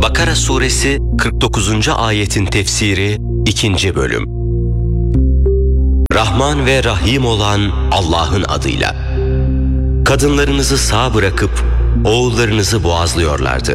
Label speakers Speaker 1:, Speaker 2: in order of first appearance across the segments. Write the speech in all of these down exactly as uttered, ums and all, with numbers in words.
Speaker 1: Bakara suresi kırk dokuzuncu ayetin tefsiri ikinci bölüm. Rahman ve Rahim olan Allah'ın adıyla. Kadınlarınızı sağ bırakıp oğullarınızı boğazlıyorlardı.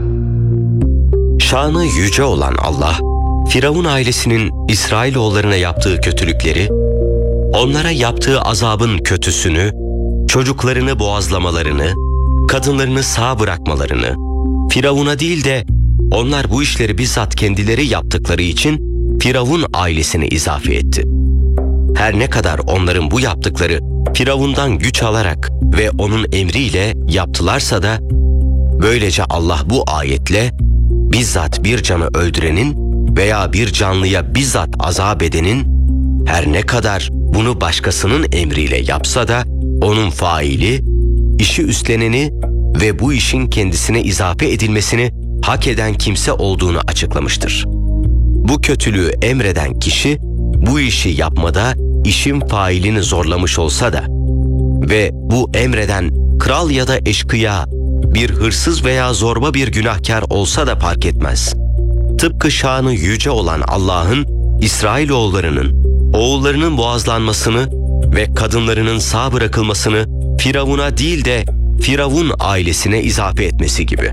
Speaker 1: Şanı yüce olan Allah, Firavun ailesinin İsrailoğullarına yaptığı kötülükleri, onlara yaptığı azabın kötüsünü, çocuklarını boğazlamalarını, kadınlarını sağ bırakmalarını, Firavun'a değil de onlar bu işleri bizzat kendileri yaptıkları için Firavun ailesine izafe etti. Her ne kadar onların bu yaptıkları Firavun'dan güç alarak ve onun emriyle yaptılarsa da, böylece Allah bu ayetle bizzat bir canı öldürenin veya bir canlıya bizzat azap edenin, her ne kadar bunu başkasının emriyle yapsa da onun faili, işi üstleneni ve bu işin kendisine izafe edilmesini hak eden kimse olduğunu açıklamıştır. Bu kötülüğü emreden kişi bu işi yapmada işin failini zorlamış olsa da ve bu emreden kral ya da eşkıya, bir hırsız veya zorba bir günahkar olsa da fark etmez. Tıpkı şanı yüce olan Allah'ın İsrailoğullarının oğullarının boğazlanmasını ve kadınlarının sağ bırakılmasını Firavun'a değil de Firavun ailesine izafe etmesi gibi.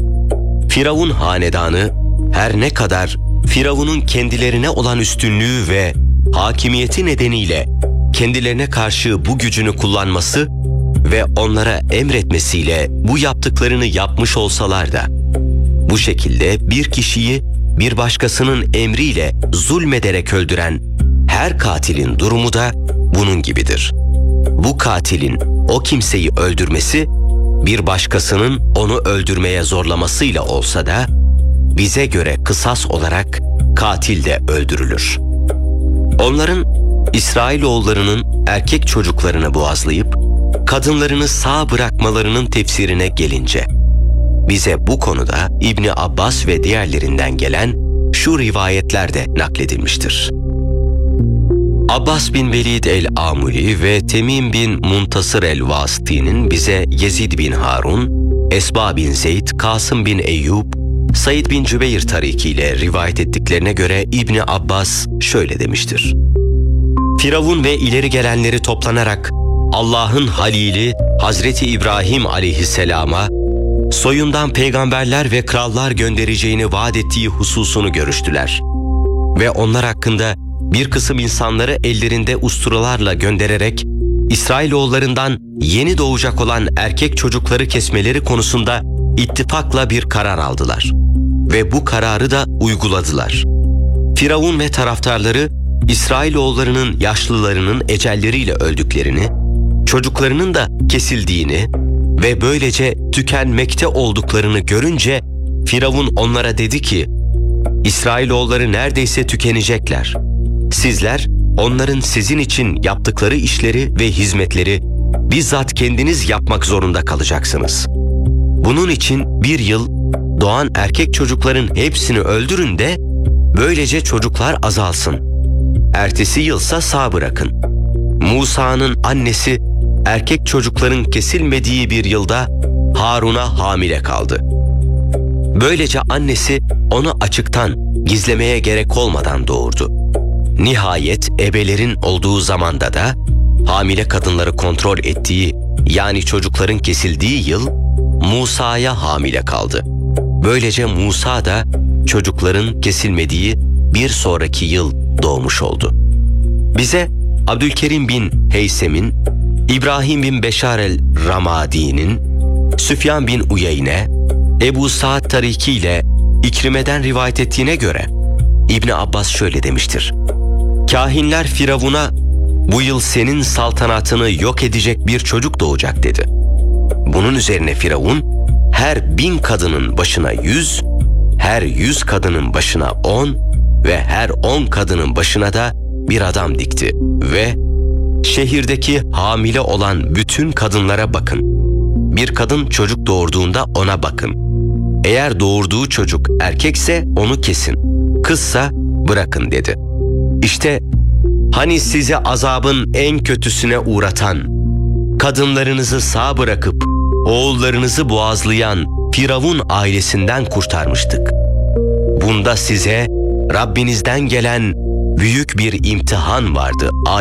Speaker 1: Firavun hanedanı her ne kadar Firavun'un kendilerine olan üstünlüğü ve hakimiyeti nedeniyle kendilerine karşı bu gücünü kullanması ve onlara emretmesiyle bu yaptıklarını yapmış olsalar da, bu şekilde bir kişiyi bir başkasının emriyle zulmederek öldüren her katilin durumu da bunun gibidir. Bu katilin o kimseyi öldürmesi, bir başkasının onu öldürmeye zorlamasıyla olsa da, bize göre kısas olarak katil de öldürülür. Onların, İsrailoğullarının erkek çocuklarını boğazlayıp, kadınlarını sağ bırakmalarının tefsirine gelince, bize bu konuda İbni Abbas ve diğerlerinden gelen şu rivayetlerde nakledilmiştir. Abbas bin Velid el-Amuli ve Temim bin Muntasır el-Vasiti'nin bize Yezid bin Harun, Esba bin Zeyd, Kasım bin Eyyub, Said bin Cübeyr tarikiyle rivayet ettiklerine göre İbni Abbas şöyle demiştir. Firavun ve ileri gelenleri toplanarak Allah'ın halili Hazreti İbrahim aleyhisselama soyundan peygamberler ve krallar göndereceğini vaat ettiği hususunu görüştüler. Ve onlar hakkında bir kısım insanları ellerinde usturalarla göndererek İsrailoğullarından yeni doğacak olan erkek çocukları kesmeleri konusunda ittifakla bir karar aldılar. Ve bu kararı da uyguladılar. Firavun ve taraftarları İsrailoğullarının yaşlılarının ecelleriyle öldüklerini, çocuklarının da kesildiğini ve böylece tükenmekte olduklarını görünce Firavun onlara dedi ki, İsrailoğulları neredeyse tükenecekler. Sizler onların sizin için yaptıkları işleri ve hizmetleri bizzat kendiniz yapmak zorunda kalacaksınız. Bunun için bir yıl doğan erkek çocukların hepsini öldürün de böylece çocuklar azalsın. Ertesi yılsa sağ bırakın. Musa'nın annesi erkek çocukların kesilmediği bir yılda Harun'a hamile kaldı. Böylece annesi onu açıktan, gizlemeye gerek olmadan doğurdu. Nihayet ebelerin olduğu zamanda da hamile kadınları kontrol ettiği, yani çocukların kesildiği yıl Musa'ya hamile kaldı. Böylece Musa da çocukların kesilmediği bir sonraki yıl doğmuş oldu. Bize Abdülkerim bin Heysem'in, İbrahim bin Beşar el-Ramadi'nin, Süfyan bin Uyeyne, Ebu Sa'd Tariki ile İkrime'den rivayet ettiğine göre İbni Abbas şöyle demiştir. Kahinler Firavun'a bu yıl senin saltanatını yok edecek bir çocuk doğacak dedi. Bunun üzerine Firavun her bin kadının başına yüz, her yüz kadının başına on ve her on kadının başına da bir adam dikti ve şehirdeki hamile olan bütün kadınlara bakın. Bir kadın çocuk doğurduğunda ona bakın. Eğer doğurduğu çocuk erkekse onu kesin, kızsa bırakın dedi. İşte hani sizi azabın en kötüsüne uğratan, kadınlarınızı sağ bırakıp oğullarınızı boğazlayan Firavun ailesinden kurtarmıştık. Bunda size Rabbinizden gelen büyük bir imtihan vardı.